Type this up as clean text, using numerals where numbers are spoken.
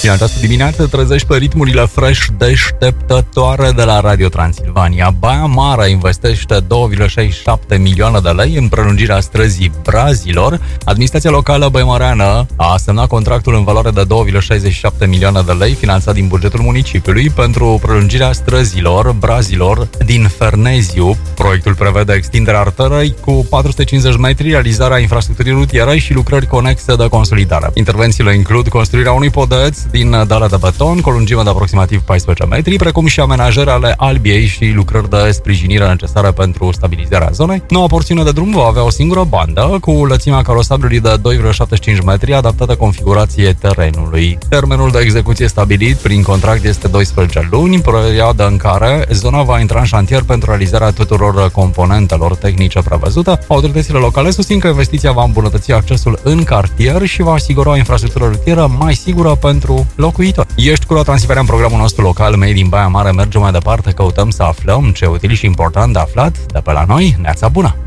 În această dimineață trezești pe ritmurile fresh deșteptătoare de la Radio Transilvania. Baia Mare investește 2,67 milioane de lei în prelungirea străzii Brazilor. Administrația locală băimăreană a semnat contractul în valoare de 2,67 milioane de lei finanțat din bugetul municipiului pentru prelungirea străzilor Brazilor din Ferneziu. Proiectul prevede extinderea arterei cu 450 metri, realizarea infrastructurii rutiere și lucrări conexe de consolidare. Intervențiile includ construirea unui podeț din dale de beton cu o lungime de aproximativ 14 metri, precum și amenajări ale albiei și lucrări de sprijinire necesare pentru stabilizarea zonei. Noua porțiune de drum va avea o singură bandă cu lățimea carosabilului de 2,75 metri, adaptată configurației terenului. Termenul de execuție stabilit prin contract este 12 luni, perioada în care zona va intra în șantier pentru realizarea tuturor componentelor tehnice prevăzute. Autoritățile locale susțin că investiția va îmbunătăți accesul în cartier și va asigura o infrastructură rutieră mai sigură pentru locuitori. Ești cu Transilvania în programul nostru local Made din Baia Mare. Mergem mai departe, căutăm să aflăm ce util și important de aflat de pe la noi. Neața bună!